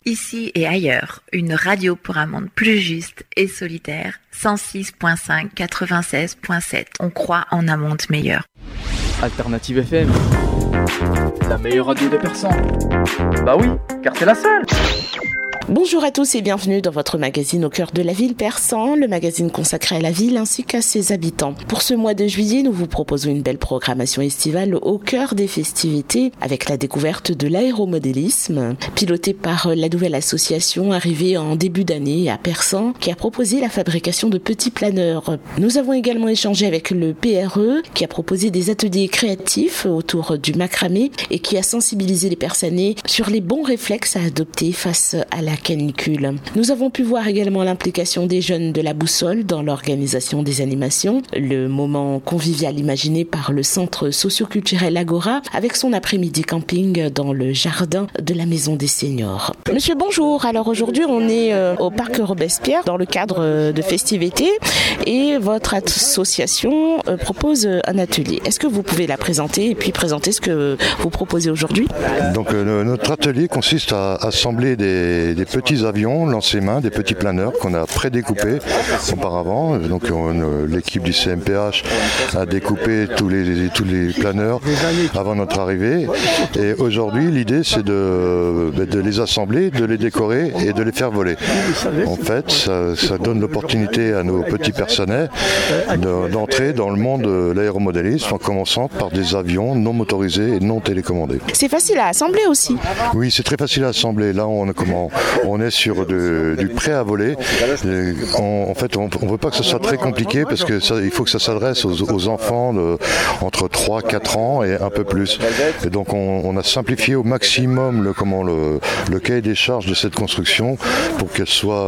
Ici et ailleurs, une radio pour un monde plus juste et solidaire. 106.5, 96.7. On croit en un monde meilleur. Alternative FM, la meilleure radio de Persan. Bah oui, car c'est la seule. Bonjour à tous et bienvenue dans votre magazine au cœur de la ville Persan, le magazine consacré à la ville ainsi qu'à ses habitants. Pour ce mois de juillet, nous vous proposons une belle programmation estivale au cœur des festivités avec la découverte de l'aéromodélisme, pilotée par la nouvelle association arrivée en début d'année à Persan qui a proposé la fabrication de petits planeurs. Nous avons également échangé avec le PRE qui a proposé des ateliers créatifs autour du macramé et qui a sensibilisé les Persanais sur les bons réflexes à adopter face à la canicule. Nous avons pu voir également l'implication des jeunes de la Boussole dans l'organisation des animations, le moment convivial imaginé par le centre socio-culturel Agora avec son après-midi camping dans le jardin de la Maison des Seniors. Monsieur, bonjour. Alors aujourd'hui, on est au parc Robespierre dans le cadre de festivités et votre association propose un atelier. Est-ce que vous pouvez la présenter et puis présenter ce que vous proposez aujourd'hui? Donc notre atelier consiste à assembler des petits avions lancés-main, des petits planeurs qu'on a prédécoupés auparavant. Donc l'équipe du CMPH a découpé tous les planeurs avant notre arrivée. Et aujourd'hui, l'idée c'est de les assembler, de les décorer et de les faire voler. En fait, ça donne l'opportunité à nos petits Persanais d'entrer dans le monde de l'aéromodélisme en commençant par des avions non motorisés et non télécommandés. C'est facile à assembler aussi. Oui, c'est très facile à assembler. Là, on est sur du prêt à voler. En fait, on ne veut pas que ce soit très compliqué parce que il faut que ça s'adresse aux enfants entre 3 et 4 ans et un peu plus. Et donc, on a simplifié au maximum le cahier des charges de cette construction pour qu'elle soit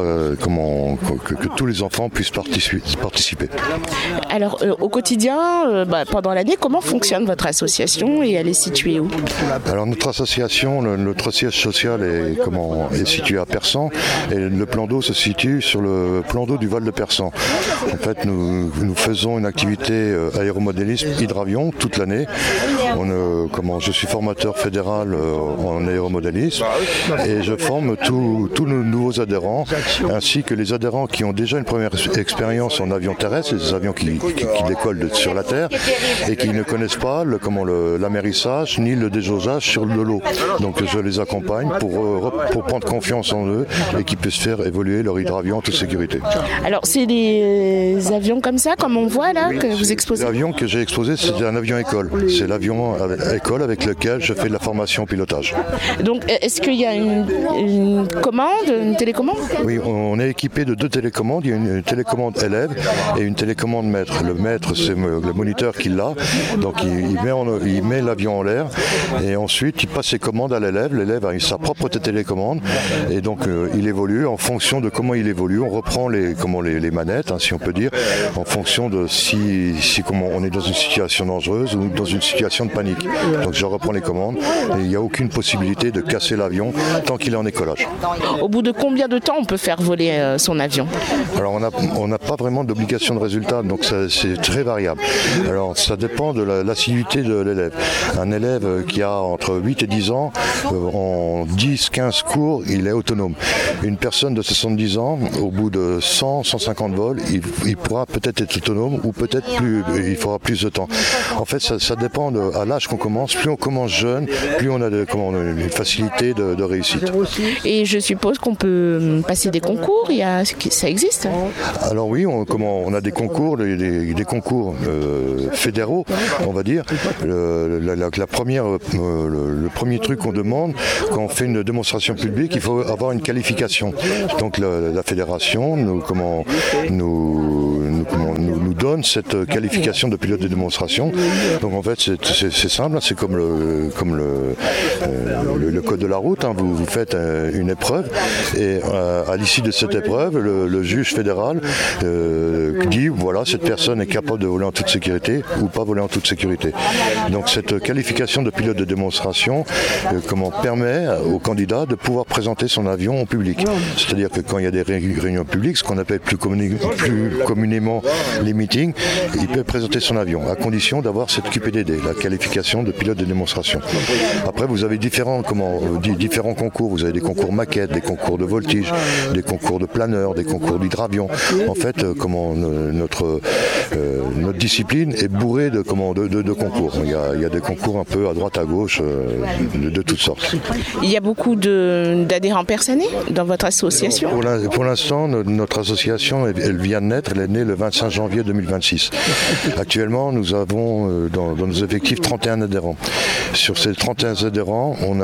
que tous les enfants puissent participer. Alors, au quotidien, pendant l'année, comment fonctionne votre association et elle est située où? Alors, notre association, notre siège social est situé à Persan et le plan d'eau se situe sur le plan d'eau du Val de Persan. En fait, nous faisons une activité aéromodélisme hydravion toute l'année. Je suis formateur fédéral en aéromodélisme et je forme tous nos nouveaux adhérents ainsi que les adhérents qui ont déjà une première expérience en avion terrestre, des avions qui décollent sur la terre et qui ne connaissent pas l'amérissage ni le déjaugeage sur de l'eau. Donc je les accompagne pour prendre confiance en eux et qu'ils puissent faire évoluer leur hydravion en toute sécurité. Alors c'est des avions comme ça, comme on voit là, que vous exposez? L'avion que j'ai exposé, c'est un avion école. C'est l'avion école avec lequel je fais de la formation pilotage. Donc est-ce qu'il y a une commande, une télécommande? Oui, on est équipé de 2 télécommandes. Il y a une télécommande élève et une télécommande maître. Le maître, c'est le moniteur qui l'a. Donc il met l'avion en l'air et ensuite il passe ses commandes à l'élève. L'élève a sa propre télécommande et donc il évolue en fonction de comment il évolue. On reprend les manettes, si on peut dire, en fonction de si on est dans une situation dangereuse ou dans une situation de panique. Donc je reprends les commandes et il n'y a aucune possibilité de casser l'avion tant qu'il est en écollage. Au bout de combien de temps on peut faire voler son avion? Alors on n'a pas vraiment d'obligation de résultat, donc c'est très variable. Alors ça dépend de l'assiduité de l'élève. Un élève qui a entre 8 et 10 ans, en 10-15 cours, il est autonome. Une personne de 70 ans, au bout de 100-150 vols, il pourra peut-être être autonome ou peut-être plus, il faudra plus de temps. En fait, ça dépend à l'âge qu'on commence. Plus on commence jeune, plus on a une facilité de réussite. Et je suppose qu'on peut passer des concours, ça existe? Alors oui, on a des concours, des concours fédéraux, on va dire. Le premier truc qu'on demande quand on fait une démonstration publique, il faut avoir une qualification. Donc la fédération nous donne cette qualification de pilote de démonstration. Donc en fait c'est simple, c'est comme le code de la route. Vous faites une épreuve et à l'issue de cette épreuve, le juge fédéral dit voilà, cette personne est capable de voler en toute sécurité ou pas voler en toute sécurité. Donc cette qualification de pilote de démonstration permet au candidat de pouvoir présenter son avion en public. C'est-à-dire que quand il y a des réunions publiques, ce qu'on appelle plus communément les meetings, il peut présenter son avion, à condition d'avoir cette QPDD, la qualification de pilote de démonstration. Après, vous avez différents concours. Vous avez des concours maquettes, des concours de voltige, des concours de planeur, des concours d'hydravion. En fait, notre discipline est bourrée de concours. Il y a des concours un peu à droite, à gauche, de toutes sortes. Il y a beaucoup d'adhérents personnels dans votre association ? Pour l'instant, notre association, elle vient de naître. Elle est née le 25 janvier 2026. Actuellement, nous avons dans nos effectifs 31 adhérents. Sur ces 31 adhérents, on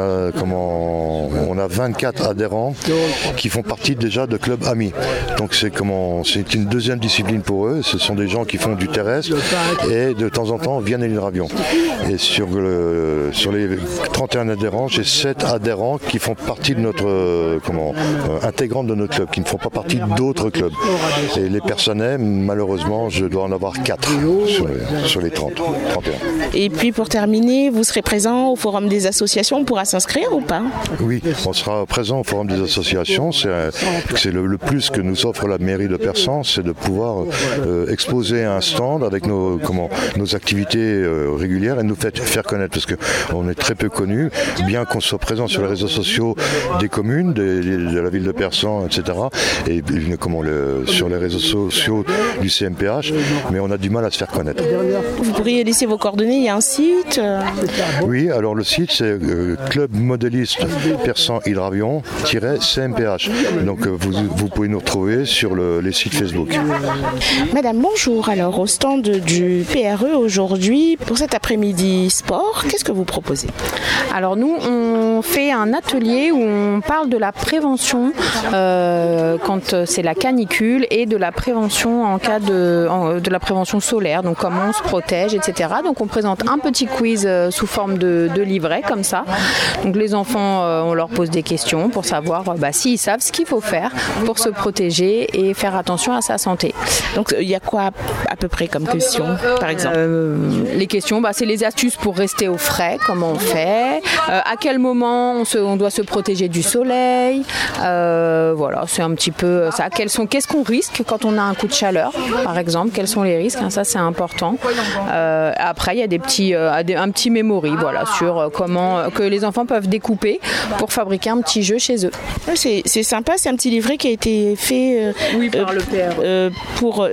a 24 adhérents qui font partie déjà de clubs amis. Donc c'est une deuxième discipline pour eux. Ce sont des gens qui font du terrestre et de temps en temps viennent à l'hydravion. Et sur les 31 adhérents, j'ai 7 adhérents qui font partie de notre intégrante de notre club, qui ne font pas partie d'autres clubs. Et les personnels, malheureusement, je dois en avoir 4 sur les 31. Et puis pour terminer, vous serez présent au Forum des associations, on pourra s'inscrire ou pas ? Oui, on sera présent au Forum des associations. C'est le plus que nous offre la mairie de Persan, c'est de pouvoir exposer un stand avec nos activités régulières et nous faire connaître, parce qu'on est très peu connus, bien qu'on soit présent sur les réseaux sociaux des communes, de la ville de Persan, etc. et sur les réseaux sociaux du CMPH, mais on a du mal à se faire connaître. Vous pourriez laisser vos coordonnées, il y a un site Oui, alors le site c'est Club Modéliste Persan Hydravion-CMPH. Donc vous pouvez nous retrouver sur les sites Facebook. Madame, bonjour. Alors au stand du PRE aujourd'hui, pour cet après-midi sport, qu'est-ce que vous proposez ? Alors nous, on fait un atelier où on parle de la prévention quand c'est la canicule et de la prévention en cas de la prévention solaire, donc comment on se protège, etc. Donc on présente un petit quiz sous forme de livret comme ça. Donc les enfants, on leur pose des questions pour savoir s'ils savent ce qu'il faut faire pour se protéger et faire attention à sa santé. Donc il y a quoi à peu près comme questions, par exemple ? Les questions, c'est les astuces pour rester au frais, comment on fait, à quel moment on doit se protéger du soleil, voilà, c'est un petit peu ça. Qu'est-ce qu'on risque quand on a un coup de chaleur, par exemple, quels sont les risques, ça c'est important. Après il y a un petit memory, voilà, sur comment que les enfants peuvent découper pour fabriquer un petit jeu chez eux. C'est sympa, c'est un petit livret qui a été fait par le PR. Pour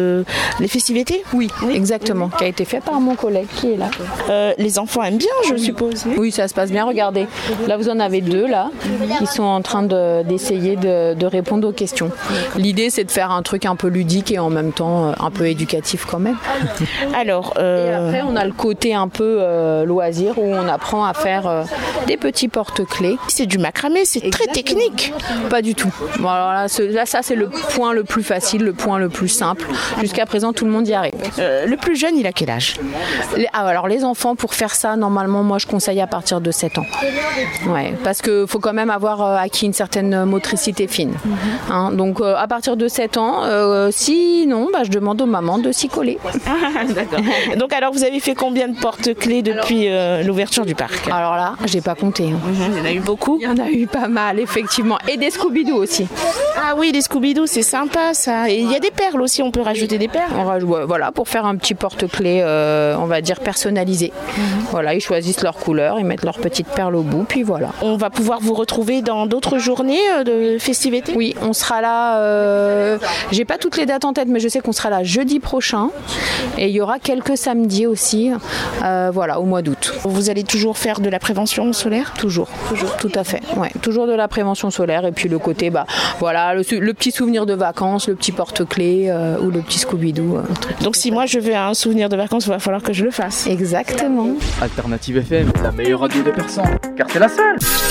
les festivités. Oui, exactement, qui a été fait par mon collègue qui est là. Les enfants aiment bien, je suppose. Oui, ça se passe bien, regardez. Là, vous en avez 2, là, qui sont en train d'essayer de répondre aux questions. L'idée, c'est de faire un truc un peu ludique et en même temps un peu éducatif quand même. Alors, et après, on a le côté un peu loisir où on apprend à faire des petits porte-clés. C'est du macramé, c'est très technique. Pas du tout. Bon, alors là, ça, c'est le point le plus facile, le point le plus simple. Jusqu'à présent, tout le monde y arrive. Le plus jeune, il a quel âge ? Alors, les enfants, pour faire ça, normalement, moi, je conseille à partir de 7 ans. Ouais, parce qu'il faut quand même avoir acquis une certaine motricité fine. Donc, à partir de 7 ans, sinon, je demande aux mamans de s'y coller. D'accord. Donc, alors, vous avez fait combien de porte-clés depuis l'ouverture du parc ? Alors là, j'ai pas compté. Il y en a eu beaucoup ? Il y en a eu pas mal, effectivement. Et des Scooby-Doo aussi. Ah oui, les Scooby-Doo, c'est sympa, ça. Et il y a des perles aussi, on peut rajouter des perles ? Voilà, pour faire un petit porte-clés, on va dire personnalisé. Voilà, ils choisissent leur couleur, ils mettent leurs petites perles au bout, puis voilà. On va pouvoir vous retrouver dans d'autres journées de festivités ? Oui, on sera là, j'ai pas toutes les dates en tête, mais je sais qu'on sera là jeudi prochain. Et il y aura quelques samedis aussi, voilà, au mois d'août. Vous allez toujours faire de la prévention solaire ? Toujours, tout à fait. Ouais, toujours de la prévention solaire et puis le côté, voilà, le petit souvenir de vacances, le petit porte-clés ou le petit Scooby-Doo. Donc si moi je veux un souvenir de vacances, il va falloir que je le fasse. Exactement. Alternative FM, la meilleure radio de Persan, car c'est la seule.